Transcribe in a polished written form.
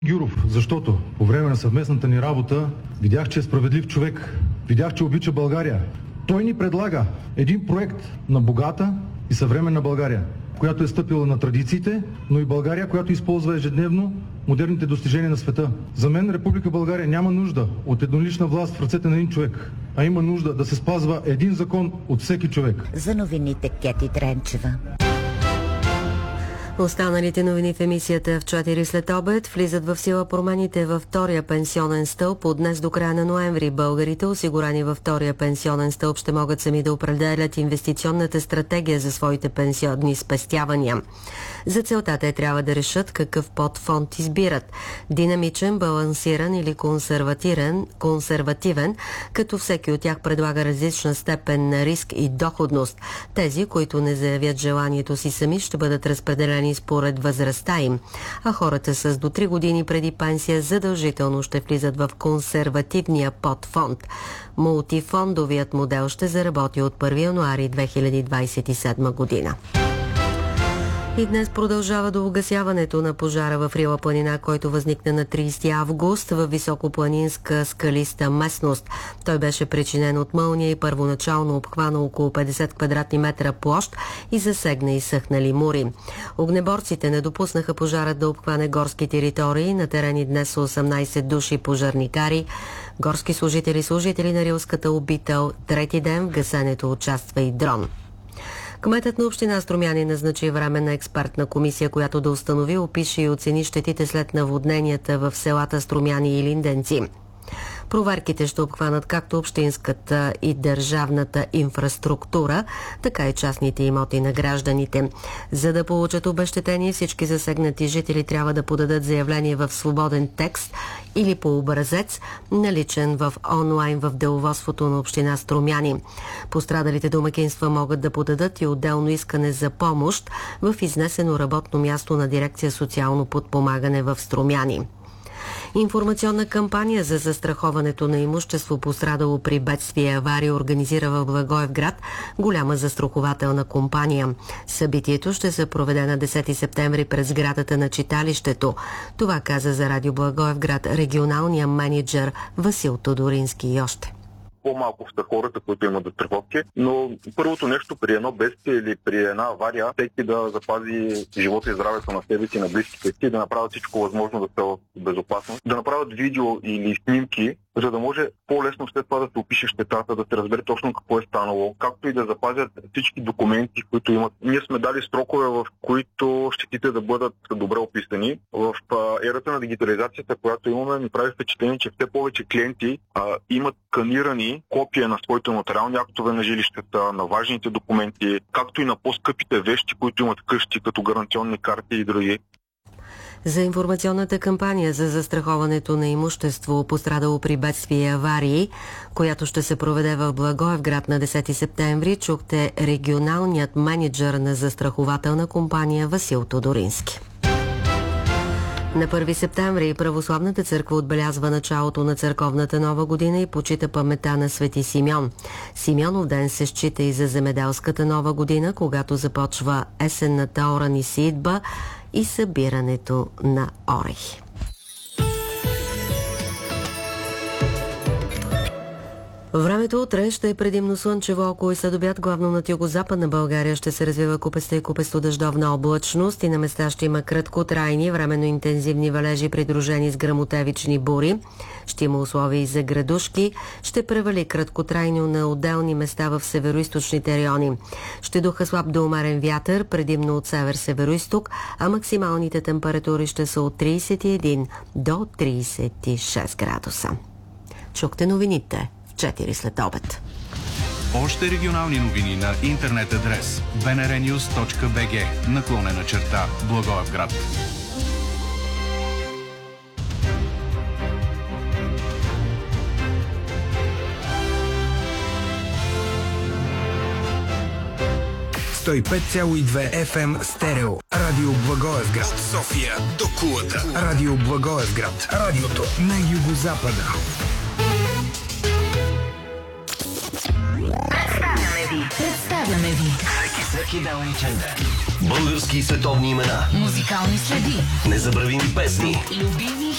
Гюров, защото по време на съвместната ни работа видях, че е справедлив човек, видях, че обича България. Той ни предлага един проект на богата и съвременна България, която е стъпила на традициите, но и България, която използва ежедневно модерните достижения на света. За мен Република България няма нужда от еднолична власт в ръцете на един човек, а има нужда да се спазва един закон от всеки човек. За новините Кети Дренчева. Останалите новини в емисията в 4 след обед. Влизат в сила промените във втория пенсионен стълб. От днес до края на ноември българите, осигурани във втория пенсионен стълб, ще могат сами да определят инвестиционната стратегия за своите пенсионни спестявания. За целта те трябва да решат какъв подфонд избират. Динамичен, балансиран или консервативен, като всеки от тях предлага различна степен на риск и доходност. Тези, които не заявят желанието си сами, ще бъдат разпределени според възрастта им, а хората с до 3 години преди пенсия задължително ще влизат в консервативния подфонд. Мултифондовият модел ще заработи от 1 януари 2027 година. И днес продължава до угасяването на пожара в Рила планина, който възникна на 30 август в високопланинска скалиста местност. Той беше причинен от мълния и първоначално обхвана около 50 квадратни метра площ и засегна изсъхнали мури. Огнеборците не допуснаха пожарът да обхване горски територии. На терени днес са 18 души пожарникари, горски служители на рилската обител. Трети ден в гасенето участва и дрон. Кметът на община Струмяни назначи временна експертна комисия, която да установи, опише и оцени щетите след наводненията в селата Струмяни и Линденци. Проверките ще обхванат както общинската и държавната инфраструктура, така и частните имоти на гражданите. За да получат обезщетение, всички засегнати жители трябва да подадат заявление в свободен текст или по образец, наличен в онлайн в деловодството на община Струмяни. Пострадалите домакинства могат да подадат и отделно искане за помощ в изнесено работно място на дирекция социално подпомагане в Струмяни. Информационна кампания за застраховането на имущество, пострадало при бедствие и авария, организира в Благоевград голяма застрахователна компания. Събитието ще се проведе на 10 септември през сградата на читалището. Това каза за Радио Благоевград регионалния менеджер Васил Тодорински и още. По-малко са хората, които имат застраховки, но първото нещо при едно бедствие или при една авария, всеки да запази живота и здравето на себе си, на близките си, да направят всичко възможно да са в безопасност, да направят видео или снимки, за да може по-лесно след това да се опише щетата, да се разбере точно какво е станало, както и да запазят всички документи, които имат. Ние сме дали срокове, в които щетите да бъдат добре описани. В ерата на дигитализацията, която имаме, ми прави впечатление, че все повече клиенти имат сканирани копия на своите нотариални актове на жилищата, на важните документи, както и на по-скъпите вещи, които имат къщи, като гаранционни карти и други. За информационната кампания за застраховането на имущество, пострадало при бедствия и аварии, която ще се проведе в Благоевград на 10 септември, чухте регионалният менеджер на застрахователна компания Васил Тодорински. На 1 септември Православната църква отбелязва началото на църковната нова година и почита паметта на Свети Симеон. Симеонов ден се счита и за земеделската нова година, когато започва есенната оран и сеитба и събирането на орехи. Времето утре ще е предимно слънчево, около и следобед, главно над югозападна България ще се развива купеста и купесто-дъждовна облачност и на места ще има краткотрайни, временно интензивни валежи, придружени с гръмотевични бури. Ще има условия и за градушки. Ще превали краткотрайно на отделни места в североизточните райони. Ще духа слаб до умерен вятър, предимно от север-североизток, а максималните температури ще са от 31 до 36 градуса. Чухте новините 4 след обед. Още регионални новини на интернет адрес bnrnews.bg/Благоевград. Той 5,2 FM стерео. Радио Благоевград. От София до Кулата. Радио Благоевград. Радиото на югозапада. Представяме ви. Всеки делничен ден. Български и световни имена. Музикални следи. Незабравими песни. Любими